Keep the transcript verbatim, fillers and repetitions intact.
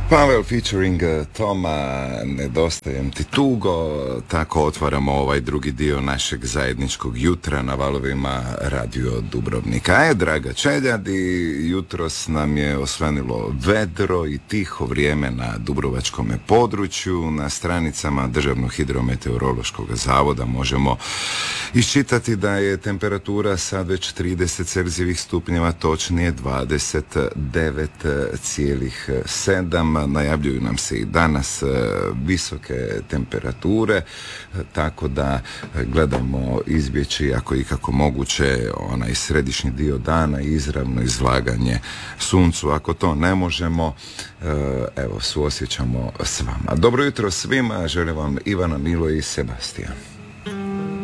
Pavel featuring Toma, Nedostajem ti tugo. Tako otvaramo ovaj drugi dio našeg zajedničkog jutra na valovima Radio Dubrovnika. A je, draga čeljadi, jutros nam je osvanilo vedro i tiho vrijeme na dubrovačkom području. Na stranicama Državnog hidrometeorološkog zavoda možemo iščitati da je temperatura sad već trideset celzijevih stupnjeva, točnije dvadeset devet zarez sedam. Najavljuju nam se i danas visoke temperature, tako da gledamo izbjeći ako ikako moguće onaj središnji dio dana, izravno izlaganje suncu. Ako to ne možemo, evo, suosjećamo s vama. Dobro jutro svima, želim vam Ivana, Milo i Sebastijan.